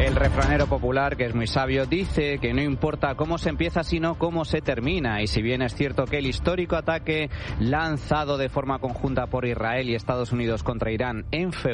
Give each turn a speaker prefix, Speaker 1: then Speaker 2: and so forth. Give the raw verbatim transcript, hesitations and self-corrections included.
Speaker 1: El refranero popular, que es muy sabio, dice que no importa cómo se empieza, sino cómo se termina. Y si bien es cierto que el histórico ataque lanzado de forma conjunta por Israel y Estados Unidos contra Irán en febrero